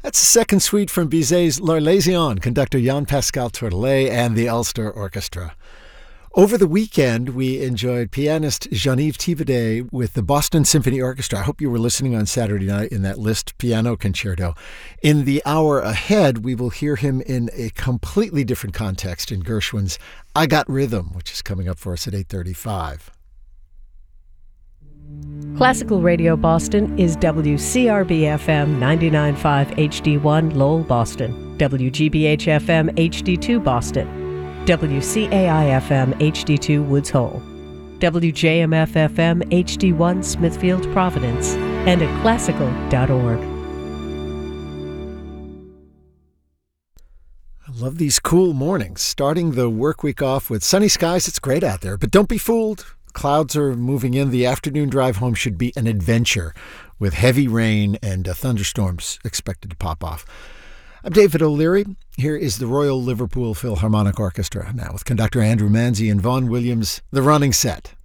That's the second suite from Bizet's L'Arlésienne, conductor Jean-Pascal Tourtellet and the Ulster Orchestra. Over the weekend, we enjoyed pianist Jean-Yves Thibaudet with the Boston Symphony Orchestra. I hope you were listening on Saturday night in that Liszt piano concerto. In the hour ahead, we will hear him in a completely different context in Gershwin's I Got Rhythm, which is coming up for us at 8:35. Classical Radio Boston is WCRB-FM 99.5 HD1 Lowell, Boston, WGBH-FM HD2 Boston, WCAI-FM HD2 Woods Hole, WJMF-FM HD1 Smithfield, Providence, and at classical.org. I love these cool mornings. Starting the work week off with sunny skies, it's great out there, but don't be fooled. Clouds are moving in. The afternoon drive home should be an adventure with heavy rain and thunderstorms expected to pop off. I'm David O'Leary. Here is the Royal Liverpool Philharmonic Orchestra now with conductor Andrew Manzi and Vaughan Williams, The Running Set.